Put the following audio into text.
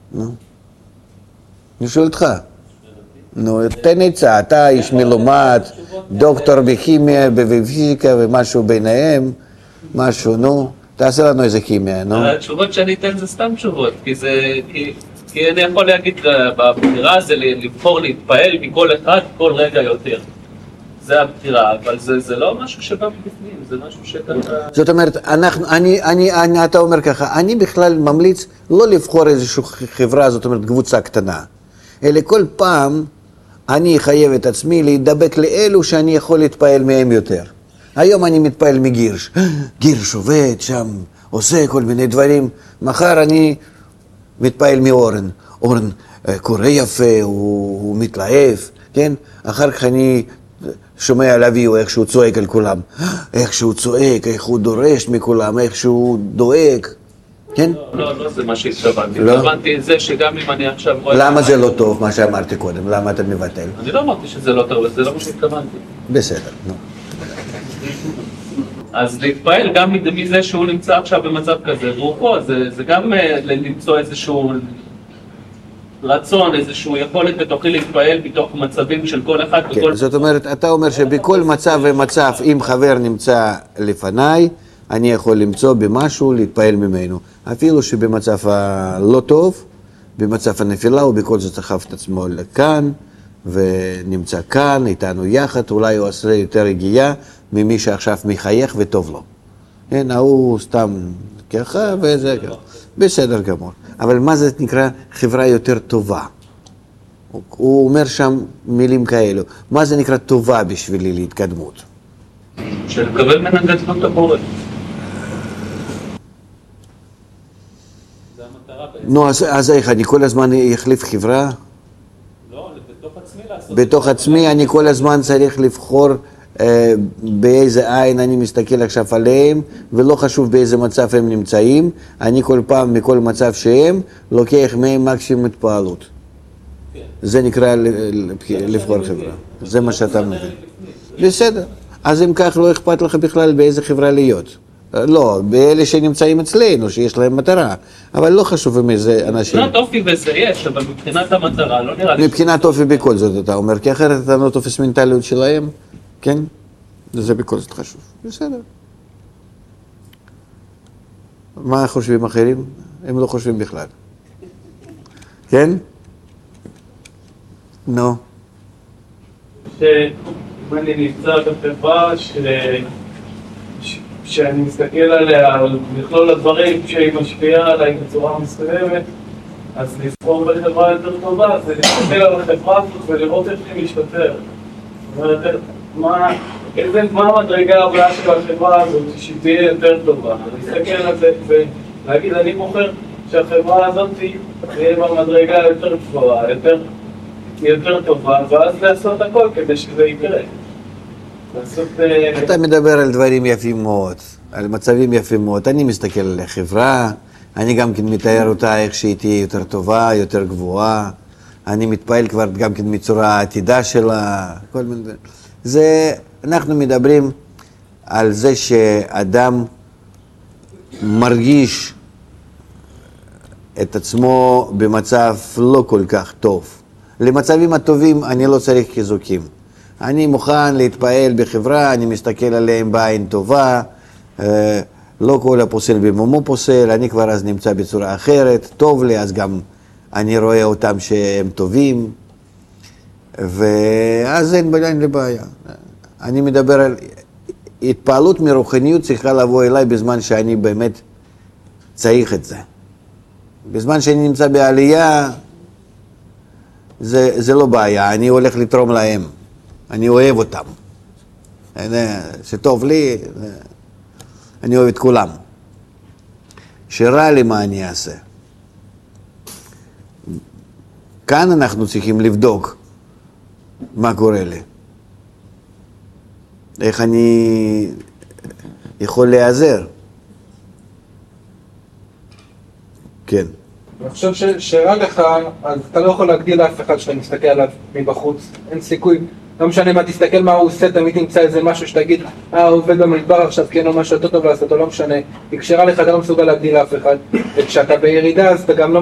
נו. אני שואל אותך. נו, תן עצה, אתה איש מלומד, דוקטור בכימיה, בפיזיקה ומשהו ביניהם, משהו, נו, תעשה לנו איזה כימיה, נו. התשובות שאני אתן זה סתם תשובות, כי אני יכול להגיד בבחירה זה לבחור להתפעל מכל אחד כל רגע יותר. זה הבחירה, אבל זה לא משהו שבא מבפנים, זה משהו שככה... זאת אומרת, אתה אומר ככה, אני בכלל ממליץ לא לבחור איזושהי חברה, זאת אומרת קבוצה קטנה, אלא כל פעם אני אחייב את עצמי להידבק לאלו שאני יכול להתפעל מהם יותר. היום אני מתפעל מגירש, גירש עובד שם, עושה כל מיני דברים, מחר אני מתפעל מאורן, אורן קורא יפה, הוא מתלהב, כן? אחר כך אני שומע על אביו איך שהוא צועק על כולם, איך שהוא צועק, איך הוא דורש מכולם, איך שהוא דואג, כן? לא זה מה שהתכוונתי, התכוונתי זה שגם אם אני עכשיו רואה... למה זה לא טוב, מה שאמרתי קודם? למה אתה מבטל? אני לא אמרתי שזה לא טוב, זה לא מה שהתכוונתי. בסדר, נו. אז להתפעל גם מזה שהוא נמצא עכשיו במצב כזה, והוא פה, זה גם למצוא איזשהו רצון, איזשהו יכולת בתוכי להתפעל בתוך מצבים של כל אחד. כן, זאת אומרת, אתה אומר שבכל מצב ומצב, אם חבר נמצא לפניי, אני יכול למצוא במשהו להתפעל ממנו. אפילו שבמצב הלא טוב, במצב הנפילה, הוא בכל זאת סחב את עצמו לכאן, ונמצא כאן, איתנו יחד, אולי הוא עושה יותר רגיעה ממי שעכשיו מחייך וטוב לו. כן, הוא סתם ככה וזה ככה. בסדר גמור. אבל מה זה נקרא חברה יותר טובה? הוא אומר שם מילים כאלו. מה זה נקרא טובה בשבילי להתקדמות? שלקבל מן הגדלות הבורא. זה המטרה בעצם. נו, אז איך, אני כל הזמן אחליף חברה? לא, בתוך עצמי לעשות. בתוך עצמי אני כל הזמן צריך לבחור באיזה עין אני מסתכל עכשיו עליהם, ולא חשוב באיזה מצב הם נמצאים, אני כל פעם מכל מצב שהם לוקח מהם מקסימום התפעלות. זה נקרא לבחור חברה. זה מה שאתה מבין. בסדר. אז אם כך לא אכפת לך בכלל באיזה חברה להיות. לא, באלה שנמצאים אצלנו, שיש להם מטרה. אבל לא חשוב עם איזה אנשים. מבחינת אופי וזה יש, אבל מבחינת המטרה לא נראה לי... מבחינת אופי בכל זאת אתה אומר, כי אחרת אתה לא תופס מנטליות שלהם, כן? זה בכל זאת חשוב. בסדר. מה חושבים אחרים? הם לא חושבים בכלל. כן? נו. אם אני נמצא בחברה שאני מסתכל עליה, על מכלול הדברים שהיא משפיעה עליי בצורה מסוימת, אז לבחור בחברה יותר טובה, זה להסתכל על החברה הזאת ולראות איך היא משתפר. זאת אומרת, מה המדרגה הבאה של החברה הזאת שהיא תהיה יותר טובה? להסתכל על זה ולהגיד, אני בוחר שהחברה הזאת תהיה במדרגה יותר גבוהה, יותר טובה, ואז לעשות הכל כדי שזה יקרה. אתה מדבר על דברים יפים מאוד, על מצבים יפים מאוד. אני מסתכל על החברה, אני גם כן מתאר אותה איך שהיא תהיה יותר טובה, יותר גבוהה. אני מתפעל כבר גם כן מצורה העתידה שלה, כל מיני דברים. אנחנו מדברים על זה שאדם מרגיש את עצמו במצב לא כל כך טוב. למצבים הטובים אני לא צריך חיזוקים. אני מוכן להתפעל בחברה, אני מסתכל עליהם בעין טובה, לא כל הפוסל במומו פוסל, אני כבר אז נמצא בצורה אחרת, טוב לי, אז גם אני רואה אותם שהם טובים, ואז אין לי בעיה. אני מדבר על התפעלות מרוחניות צריכה לבוא אליי בזמן שאני באמת צריך את זה. בזמן שאני נמצא בעלייה, זה לא בעיה, אני הולך לתרום להם, אני אוהב אותם. שטוב לי, אני אוהב את כולם. שרע לי מה אני אעשה. כאן אנחנו צריכים לבדוק מה קורה לי. איך אני יכול להיעזר. כן. אני חושב שרע לך, אז אתה לא יכול להגדיל לאף אחד שאתה מסתכל עליו מבחוץ. אין סיכוי. לא משנה מה תסתכל מה הוא עושה, תמיד תמצא איזה משהו שתגיד, הוא עובד במדבר עכשיו, כן, או משהו יותר טוב לעשות, או לא משנה. כי כשרע לך אתה לא מסוגל להגדיל לאף אחד. וכשאתה בירידה אז אתה גם לא